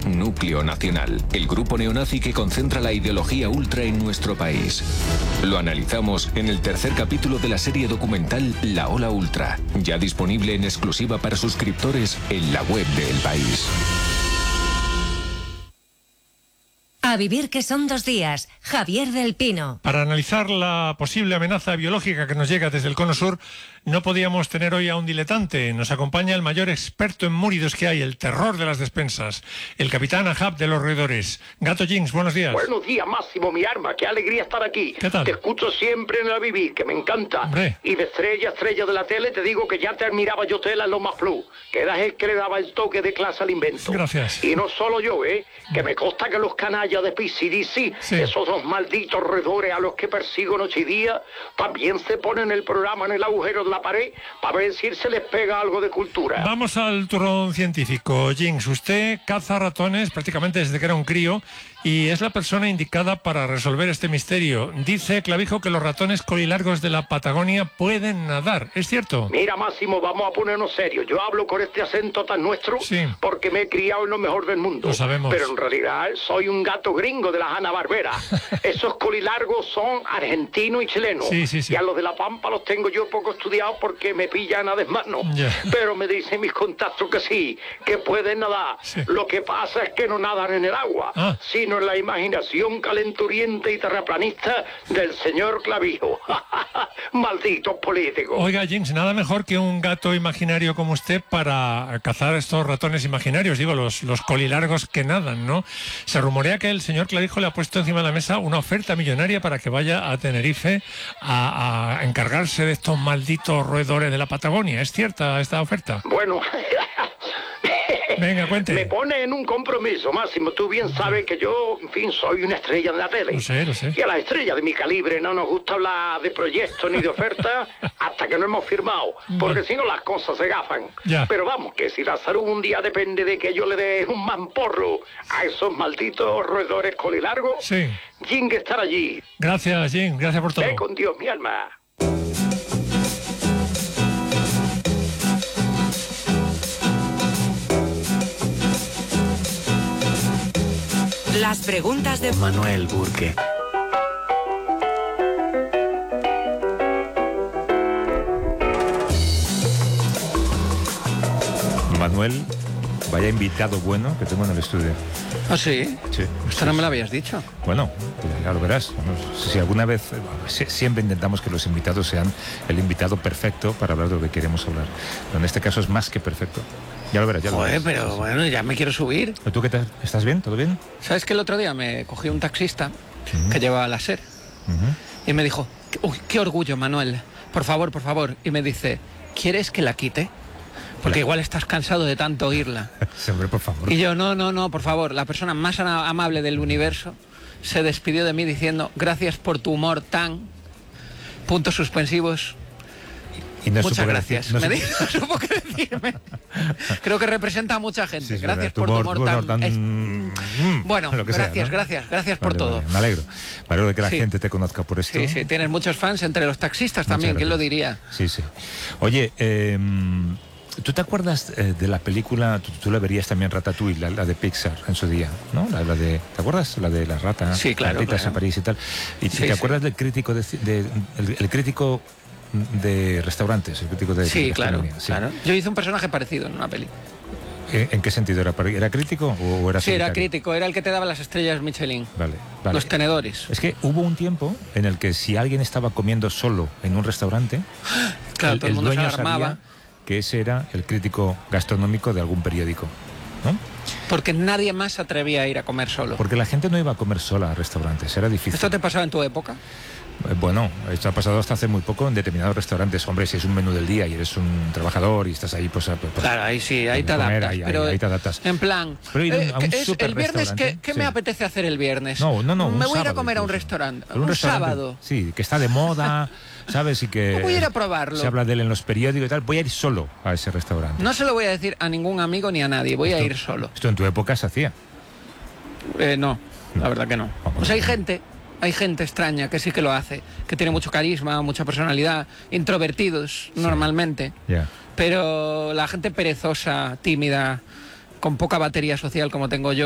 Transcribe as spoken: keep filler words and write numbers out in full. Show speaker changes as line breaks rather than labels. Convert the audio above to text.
Núcleo Nacional, el grupo neonazi que concentra la ideología ultra en nuestro país. Lo analizamos en el tercer capítulo de la serie documental La Ola Ultra, ya disponible en exclusiva para suscriptores en la web de El País.
A vivir que son dos días. Javier del Pino.
Para analizar la posible amenaza biológica que nos llega desde el Cono Sur, no podíamos tener hoy a un diletante. Nos acompaña el mayor experto en múridos que hay, el terror de las despensas, el capitán Ahab de los roedores. Gato Jinx, buenos días.
Buenos días, Máximo, mi arma. Qué alegría estar aquí.
¿Qué tal?
Te escucho siempre en el Vivir, que me encanta.
Hombre.
Y de estrella, estrella de la tele, te digo que ya te admiraba yo tela en lo más plus, que eras el que le daba el toque de clase al invento.
Gracias.
Y no solo yo, ¿eh? Que me consta que los canallas de P C D C,
Sí.
esos dos malditos roedores a los que persigo noche y día, también se ponen el programa en el agujero de la pared para ver si se les pega algo de cultura.
Vamos al turrón científico. Jinx, usted caza ratones prácticamente desde que era un crío y es la persona indicada para resolver este misterio. Dice Clavijo que los ratones colilargos de la Patagonia pueden nadar. ¿Es cierto?
Mira, Máximo, vamos a ponernos serios. Yo hablo con este acento tan nuestro
Sí.
porque me he criado en lo mejor del mundo.
Lo sabemos.
Pero en realidad soy un gato gringo de la Hanna-Barbera. Esos colilargos son argentinos y chilenos.
Sí, sí, sí.
Y a los de La Pampa los tengo yo poco estudiados porque me pillan a desmano.
Ya.
Pero me dicen mis contactos que sí, que pueden nadar.
Sí.
Lo que pasa es que no nadan en el agua,
Ah.
sino en la imaginación calenturienta y terraplanista del señor Clavijo. Malditos políticos.
Oiga, Jinx, nada mejor que un gato imaginario como usted para cazar estos ratones imaginarios, digo, los, los colilargos que nadan, ¿no? Se rumorea que el señor Clavijo le ha puesto encima de la mesa una oferta millonaria para que vaya a Tenerife a, a encargarse de estos malditos roedores de la Patagonia. ¿Es cierta esta oferta?
Bueno,
Venga, cuente.
me pone en un compromiso, Máximo. Tú bien sabes que yo, en fin, soy una estrella de la tele.
Lo sé, lo sé.
Y a las estrellas de mi calibre no nos gusta hablar de proyectos ni de ofertas hasta que no hemos firmado, porque si no las cosas se gafan.
Ya.
Pero vamos, que si la salud un día depende de que yo le dé un mamporro a esos malditos roedores colilargos,
Sí.
Jing estar allí.
Gracias, Jinx, gracias por todo.
Ve con Dios, mi alma.
Las preguntas de
Manuel Burke.
Manuel, vaya invitado bueno que tengo en el estudio.
¿Ah, sí?
Sí.
Esto no me lo habías dicho.
Bueno, pues ya lo verás. No sé si alguna vez, si- siempre intentamos que los invitados sean el invitado perfecto para hablar de lo que queremos hablar. Pero en este caso es más que perfecto. Ya lo verás, ya lo
Joder,
verás.
pero bueno, ya me quiero subir.
¿Pero tú qué tal? ¿Estás bien? ¿Todo bien?
¿Sabes que el otro día me cogí un taxista que llevaba la SER
Ujú.
y me dijo, uy, qué orgullo, Manuel, por favor, por favor. Y me dice, ¿quieres que la quite? Porque
La-
igual estás cansado de tanto oírla.
Sí, hombre, por favor.
Y yo, no, no, no, por favor. La persona más ana- amable del universo se despidió de mí diciendo, gracias por tu humor tan... Puntos suspensivos.
Y no
Muchas
supo qué
gracias.
decir- no
me
supo-
dijo, no supo qué decirme. Creo que representa a mucha gente.
Sí, es
Gracias
verdad, tu
por tu
humor-
humor,
tu humor
tan...
tan-
es-
Mm,
Bueno,
lo que sea,
gracias,
¿no?
gracias, gracias por
Vale,
todo.
vale, me alegro. Me alegro de que la
Sí.
gente te conozca por esto.
Sí, sí, tienes muchos fans entre los taxistas
Muchas
también, ¿quién lo
gracias.
diría?
Sí, sí. Oye, eh, ¿tú te acuerdas eh, de la película, tú, tú la verías también, Ratatouille, la, la de Pixar en su día, ¿no? La, la de, ¿te acuerdas? La de la rata,
Sí, claro,
las ratitas
claro.
en París y tal. ¿Y
Sí,
te
sí.
acuerdas del crítico de, de- el, el crítico de restaurantes, el crítico de
Sí, claro,
gastronomía? Sí.
claro. Yo hice un personaje parecido en una peli.
¿En, en qué sentido era? ¿Era crítico o, o era
Sí, era
solitario?
crítico, era el que te daba las estrellas Michelin.
Vale, vale.
Los tenedores.
Es que hubo un tiempo en el que si alguien estaba comiendo solo en un restaurante,
Claro,
el,
todo el
el
mundo se
dueño
alarmaba.
sabía que ese era el crítico gastronómico de algún periódico, ¿no?
Porque nadie más se atrevía a ir a comer solo.
Porque la gente no iba a comer sola a restaurantes, era difícil.
¿Esto te pasaba en tu época?
Eh, Bueno, esto ha pasado hasta hace muy poco en determinados restaurantes. Hombre, si es un menú del día y eres un trabajador y estás ahí, pues... pues
Claro, ahí sí, ahí te
comer,
adaptas.
ahí- ahí-
pero
ahí te adaptas.
En plan,
Pero ir a un-
eh,
a un
¿qué es el viernes, ¿qué,
superrestaurante?
qué
Sí.
me apetece hacer el viernes?
No, no, no, un
Me voy a ir a
sábado
comer a un
incluso.
restaurante.
Pero
Un,
restaurante,
sábado.
Sí, que está de moda, ¿sabes? Y que...
Voy a ir a probarlo.
Se habla de él en los periódicos y tal. Voy a ir solo a ese restaurante.
No se lo voy a decir a ningún amigo ni a nadie, voy a
Esto-
ir solo.
Esto en tu época se hacía.
Eh, no, la verdad que no.
Vamos.
Pues hay gente, hay gente extraña que sí que lo hace, que tiene mucho carisma, mucha personalidad, introvertidos normalmente,
Ya.
pero la gente perezosa, tímida, con poca batería social como tengo yo,